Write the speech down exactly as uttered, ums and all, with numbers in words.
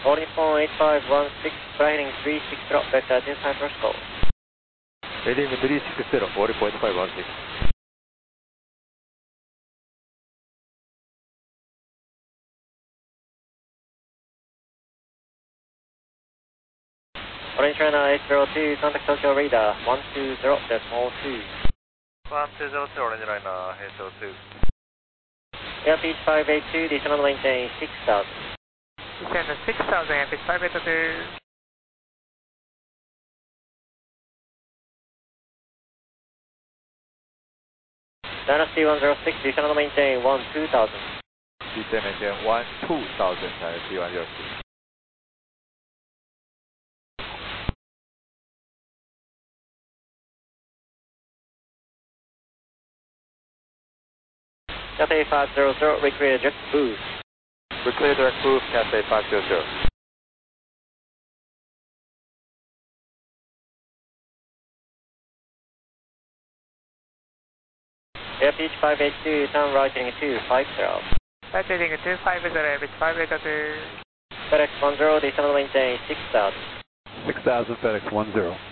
Boarding phone eight five one six, fly heading three six zero, vector two five first call. Heading three six zero, boarding phone eight five one six. Orange China eight zero two, contact Tokyo radar one two zero decimal two. one two zero two, Orange Liner eight zero two. Airspeed five eight two, descend maintain six thousand. Descend six thousand, airspeed five eight two. Dynasty one zero six, descend maintain one two thousand. Descend maintain one two thousand, Dynasty one zero six. Cathay five zero zero, recreate direct boost. Reclear direct boost, Cathay five zero zero. Airspeed five eight two, turn right heading two five zero. Right heading two five zero, airspeed five eight two. FedEx one zero, descend maintain six thousand. six thousand, FedEx one zero.